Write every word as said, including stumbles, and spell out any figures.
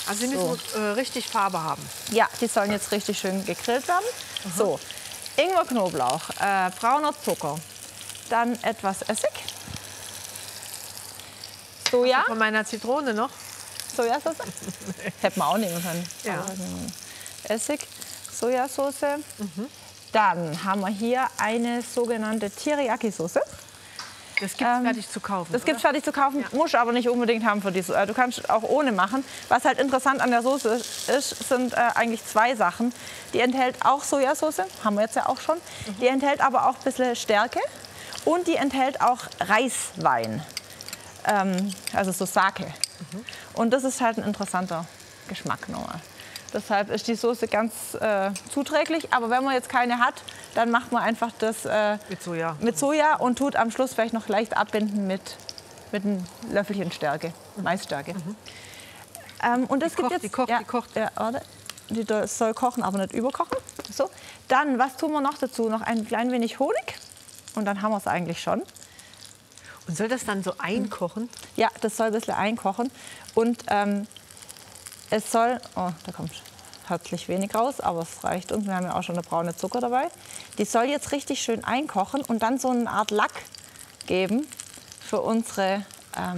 Also sie müssen so. äh, richtig Farbe haben. Ja, die sollen jetzt richtig schön gegrillt werden. Mhm. So, Ingwer, Knoblauch, äh, brauner Zucker, dann etwas Essig, Soja. Von meiner Zitrone noch? Sojasauce? Hätten wir auch nehmen können. Ja. Essig, Sojasauce. Mhm. Dann haben wir hier eine sogenannte Teriyaki-Soße. Das gibt es ähm, fertig zu kaufen. Das gibt es fertig zu kaufen, ja. Musst aber nicht unbedingt haben für die Soße. Du kannst auch ohne machen. Was halt interessant an der Soße ist, sind äh, eigentlich zwei Sachen. Die enthält auch Sojasauce, haben wir jetzt ja auch schon. Mhm. Die enthält aber auch ein bisschen Stärke und die enthält auch Reiswein. Ähm, also so Sake. Mhm. Und das ist halt ein interessanter Geschmack nochmal. Deshalb ist die Soße ganz äh, zuträglich. Aber wenn man jetzt keine hat, dann macht man einfach das äh, mit Soja. mit Soja und tut am Schluss vielleicht noch leicht abbinden mit, mit einem Löffelchen Stärke, mhm. Maisstärke. Mhm. Ähm, und das die gibt kocht, jetzt, die kocht, ja, die kocht. Ja, warte. Die soll kochen, aber nicht überkochen. So. Dann, was tun wir noch dazu? Noch ein klein wenig Honig. Und dann haben wir es eigentlich schon. Und soll das dann so einkochen? Ja, das soll ein bisschen einkochen. Und ähm, es soll, oh, da kommt herzlich wenig raus, aber es reicht uns. Wir haben ja auch schon eine braune Zucker dabei. Die soll jetzt richtig schön einkochen und dann so eine Art Lack geben für unsere